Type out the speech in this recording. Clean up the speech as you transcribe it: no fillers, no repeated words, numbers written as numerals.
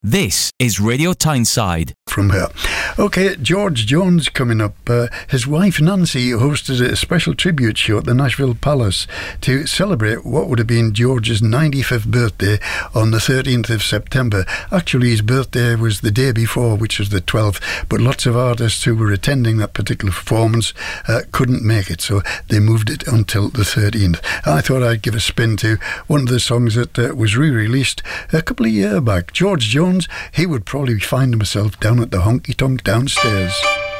This is Radio Tyneside. From her. Okay, George Jones coming up. His wife Nancy hosted a special tribute show at the Nashville Palace to celebrate what would have been George's 95th birthday on the 13th of September. Actually, his birthday was the day before, which was the 12th, but lots of artists who were attending that particular performance couldn't make it, so they moved it until the 13th. I thought I'd give a spin to one of the songs that was re-released a couple of years back. George Jones, he would probably find himself down at the honky-tonk downstairs.